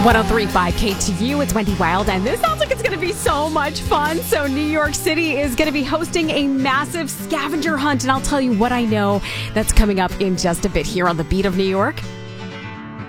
103.5 KTU, it's Wendy Wild, and this sounds like it's going to be so much fun. So New York City is going to be hosting a massive scavenger hunt, and I'll tell you what I know that's coming up in just a bit here on the Beat of New York.